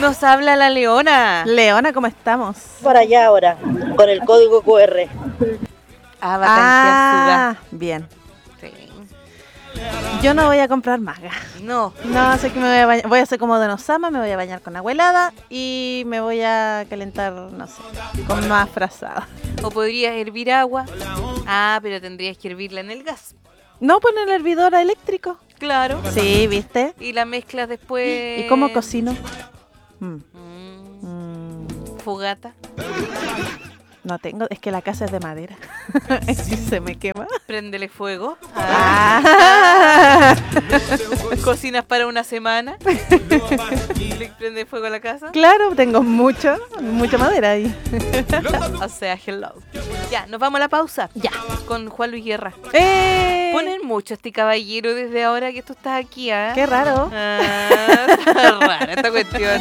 Nos habla la Leona. Leona, ¿cómo estamos? Para allá ahora, con el código QR. Ah, va a canjear bien. su gas. Sí. Yo no voy a comprar maga. No. No, sé que me voy a bañar. Voy a hacer como de Osama, me voy a bañar con agua helada y me voy a calentar, no sé, con más frazada. O podrías hervir agua. Ah, pero tendrías que hervirla en el gas. No, pues en el hervidor eléctrico. Claro. Sí, ¿viste? Y la mezclas después. ¿Y cómo cocino? Fogata. No tengo, es que la casa es de madera. Si se me quema. Préndele fuego. Ah. Cocinas para una semana. Le prende fuego a la casa. Claro, tengo mucha madera ahí. O sea, hello. Ya, nos vamos a la pausa. Ya. Con Juan Luis Guerra. Ponen Ponen mucho este caballero desde ahora que tú estás aquí, ¿ah? Qué raro. Está rara esta cuestión.